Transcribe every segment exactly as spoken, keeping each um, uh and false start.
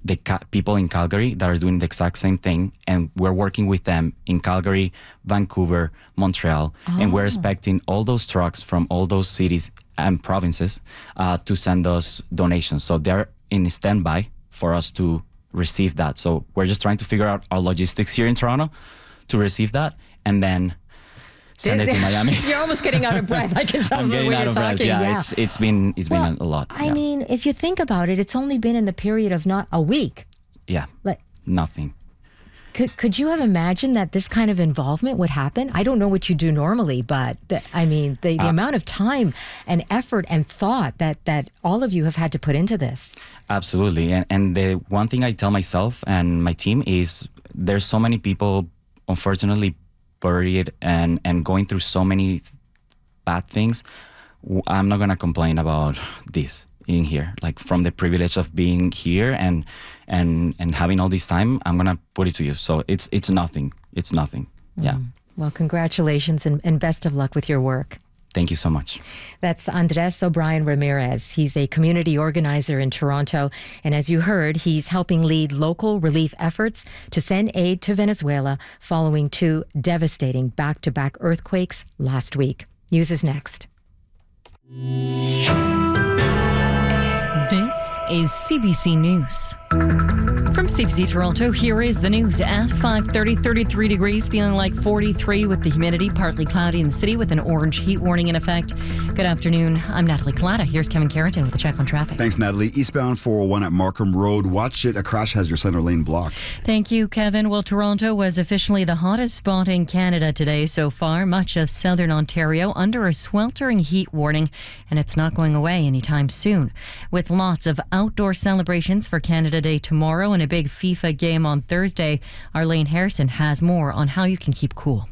the ca- people in Calgary that are doing the exact same thing, and we're working with them in Calgary, Vancouver, Montreal, oh. and we're expecting all those trucks from all those cities and provinces uh, to send us donations. So they're in standby for us to receive that. So we're just trying to figure out our logistics here in Toronto to receive that, and then send it to Miami. You're almost getting out of breath. I can tell I'm the way getting out you're of talking. breath. Yeah, yeah, it's it's been it's well, been a lot. I yeah. mean, if you think about it, it's only been in the period of not a week. Yeah, like nothing. Could could you have imagined that this kind of involvement would happen? I don't know what you do normally, but the, I mean, the, the uh, amount of time and effort and thought that that all of you have had to put into this. Absolutely, and and the one thing I tell myself and my team is there's so many people, unfortunately, buried and and going through so many bad things. I'm not gonna complain about this in here, like from the privilege of being here and and and having all this time. I'm gonna put it to you. So it's it's nothing. It's nothing. Yeah. Mm. Well, congratulations and, and best of luck with your work. Thank you so much. That's Andres O'Brien Ramirez. He's a community organizer in Toronto. And as you heard, he's helping lead local relief efforts to send aid to Venezuela following two devastating back-to-back earthquakes last week. News is next. This is C B C News. From C B C Toronto, here is the news at five thirty, thirty-three degrees, feeling like forty-three with the humidity, partly cloudy in the city with an orange heat warning in effect. Good afternoon. I'm Natalie Collada. Here's Kevin Carrington with a check on traffic. Thanks, Natalie. Eastbound four oh one at Markham Road. Watch it. A crash has your center lane blocked. Thank you, Kevin. Well, Toronto was officially the hottest spot in Canada today so far. Much of southern Ontario under a sweltering heat warning, and it's not going away anytime soon. With lots of outdoor celebrations for Canada Day tomorrow and a big FIFA game on Thursday, Arlene Harrison has more on how you can keep cool.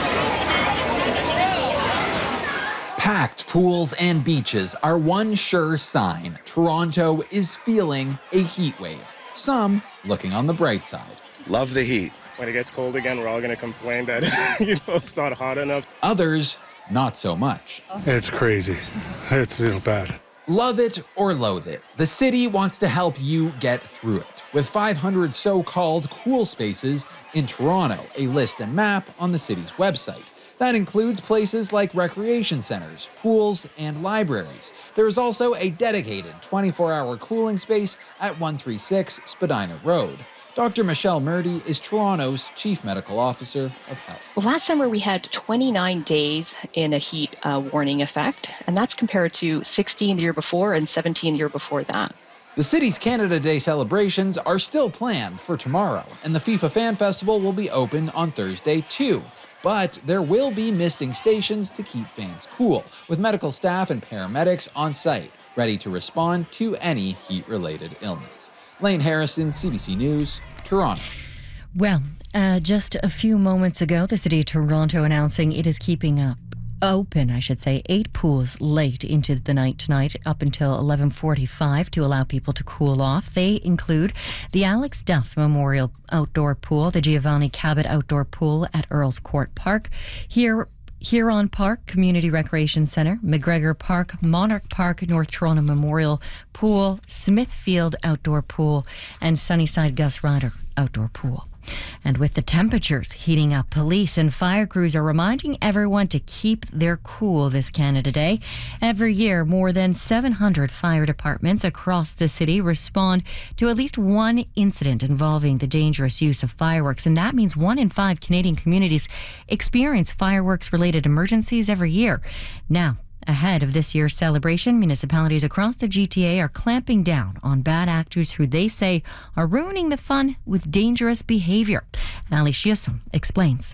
Packed pools and beaches are one sure sign Toronto is feeling a heat wave. Some looking on the bright side. Love the heat. When it gets cold again, we're all going to complain that you know it's not hot enough. Others, not so much. It's crazy. It's you know, bad. Love it or loathe it, the city wants to help you get through it. With five hundred so-called cool spaces in Toronto, a list and map on the city's website. That includes places like recreation centers, pools, and libraries. There is also a dedicated twenty-four hour cooling space at one thirty-six Spadina Road. Doctor Michelle Murdy is Toronto's Chief Medical Officer of Health. Well, last summer we had twenty-nine days in a heat uh, warning effect, and that's compared to sixteen the year before and seventeen the year before that. The city's Canada Day celebrations are still planned for tomorrow, and the FIFA Fan Festival will be open on Thursday too. But there will be misting stations to keep fans cool, with medical staff and paramedics on site, ready to respond to any heat-related illness. Lane Harrison, C B C News, Toronto. Well, uh, just a few moments ago, the City of Toronto announcing it is keeping up open, I should say, eight pools late into the night tonight, up until eleven forty-five to allow people to cool off. They include the Alex Duff Memorial Outdoor Pool, the Giovanni Cabot Outdoor Pool at Earls Court Park, here Huron Park Community Recreation Centre, McGregor Park, Monarch Park, North Toronto Memorial Pool, Smithfield Outdoor Pool, and Sunnyside Gus Ryder Outdoor Pool. And with the temperatures heating up, police and fire crews are reminding everyone to keep their cool this Canada Day. Every year, more than seven hundred fire departments across the city respond to at least one incident involving the dangerous use of fireworks. And that means one in five Canadian communities experience fireworks-related emergencies every year. Now, ahead of this year's celebration, municipalities across the G T A are clamping down on bad actors who they say are ruining the fun with dangerous behavior. Ali Chiasson explains.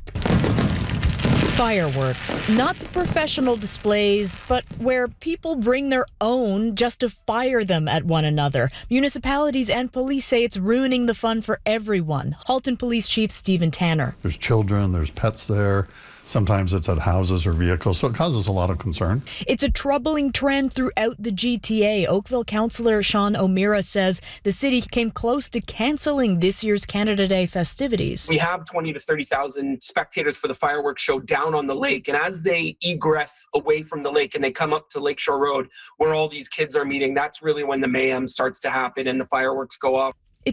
Fireworks, not the professional displays, but where people bring their own just to fire them at one another. Municipalities and police say it's ruining the fun for everyone. Halton Police Chief Stephen Tanner. There's children, there's pets there. Sometimes it's at houses or vehicles, so it causes a lot of concern. It's a troubling trend throughout the G T A. Oakville councillor Sean O'Meara says the city came close to cancelling this year's Canada Day festivities. We have twenty to thirty thousand spectators for the fireworks show down on the lake, and as they egress away from the lake and they come up to Lakeshore Road, where all these kids are meeting, that's really when the mayhem starts to happen and the fireworks go off.